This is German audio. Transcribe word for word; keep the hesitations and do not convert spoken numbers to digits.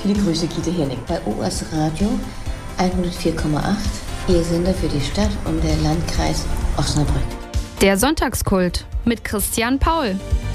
Viele Grüße, Gitte Hirnig. Bei O S Radio hundertvier Komma acht, Ihr Sender für die Stadt und der Landkreis Osnabrück. Der Sonntagskult mit Christian Paul.